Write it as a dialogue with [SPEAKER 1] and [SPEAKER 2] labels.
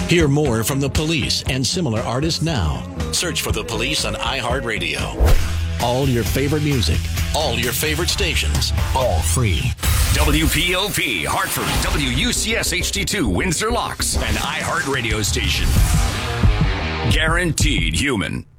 [SPEAKER 1] Hear more from The Police and similar artists now. Search for The Police on iHeartRadio. All your favorite music, all your favorite stations, all free.
[SPEAKER 2] WPOP, Hartford, WUCS HD2, Windsor Locks, an iHeartRadio station. Guaranteed human.